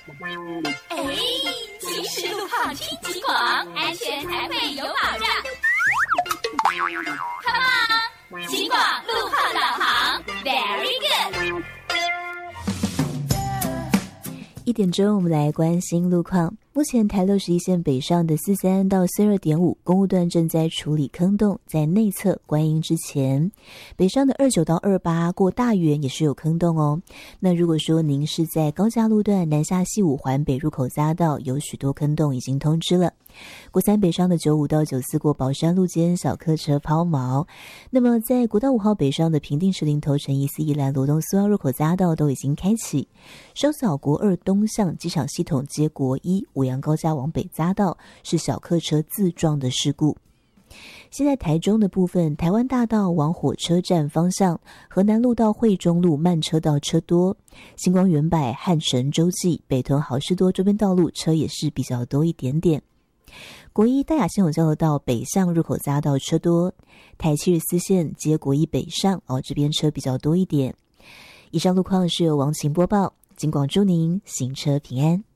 哎，行驶路况听警广，安全才会有保障。Come on， 警广路况导航 ，Very good。 1点钟，我们来关心路况。目前台61线北上的43到42.5公路段正在处理坑洞，在内侧观音之前，北上的29到28过大园也是有坑洞哦。那如果说您是在高架路段南下西五环北入口匝道，有许多坑洞已经通知了。国3北上的95到94过宝山路间小客车抛锚。那么在国道5号北上的平定石林头城1、4宜兰罗东苏澳入口匝道都已经开启。稍早国2东向机场系统接国1五羊高架往北匝道是小客车自撞的事故。现在台中的部分，台湾大道往火车站方向，河南路到惠中路慢车道车多，星光园柏、汉神洲际、北屯好事多周边道路车也是比较多一点点。国1大雅系统交流道北向入口匝道车多，台74线接国1北上这边车比较多一点。以上路况是由王晴播报，警广祝您行车平安。